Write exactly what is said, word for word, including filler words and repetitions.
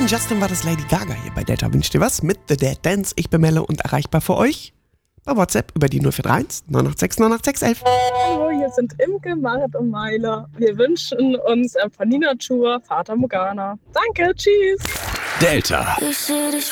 Neuen Justin war das Lady Gaga hier bei Delta Wünsch dir was mit The Dead Dance. Ich bin Melle und erreichbar für euch bei WhatsApp über die null vier drei eins neun acht sechs neun acht sechs eins eins. Hallo, hier sind Imke, Marit und Meiler. Wir wünschen uns äh, von Nina Chua, Fata Morgana. Danke, tschüss. Delta. Ich seh dich